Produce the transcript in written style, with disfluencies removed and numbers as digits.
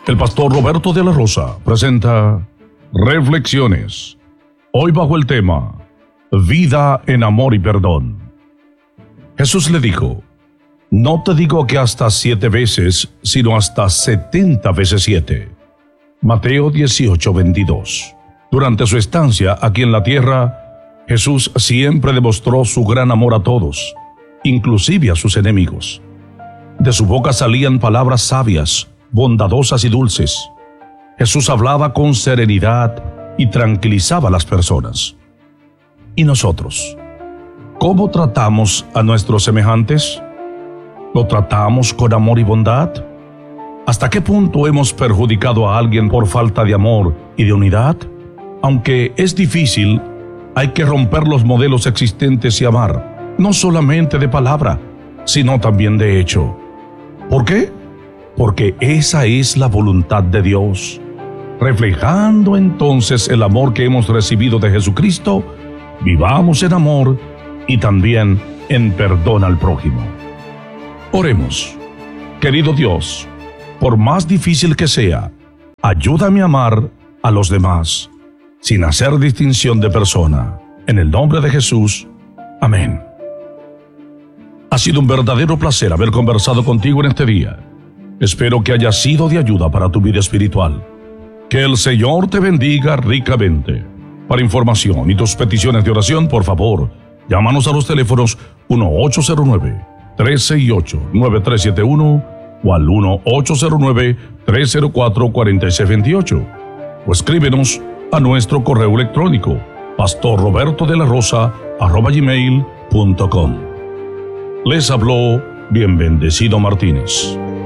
El pastor Roberto de la Rosa presenta Reflexiones. Hoy bajo el tema Vida en amor y perdón. Jesús le dijo: no te digo que hasta 7 veces, sino hasta 70 veces 7. Mateo 18:22. Durante su estancia aquí en la tierra, Jesús siempre demostró su gran amor a todos, inclusive a sus enemigos. De su boca salían palabras sabias, bondadosas y dulces. Jesús hablaba con serenidad y tranquilizaba a las personas. ¿Y nosotros? ¿Cómo tratamos a nuestros semejantes? ¿Lo tratamos con amor y bondad? ¿Hasta qué punto hemos perjudicado a alguien por falta de amor y de unidad? Aunque es difícil, hay que romper los modelos existentes y amar, no solamente de palabra, sino también de hecho. ¿Por qué? Porque esa es la voluntad de Dios. Reflejando entonces el amor que hemos recibido de Jesucristo, vivamos en amor y también en perdón al prójimo. Oremos. Querido Dios, por más difícil que sea, ayúdame a amar a los demás, sin hacer distinción de persona. En el nombre de Jesús. Amén. Ha sido un verdadero placer haber conversado contigo en este día. Espero que haya sido de ayuda para tu vida espiritual. Que el Señor te bendiga ricamente. Para información y tus peticiones de oración, por favor, llámanos a los teléfonos 1-809-368-9371 o al 1-809-304-4628 o escríbenos a nuestro correo electrónico pastorrobertodelarosa@gmail.com. Les habló Bien Bendecido Martínez.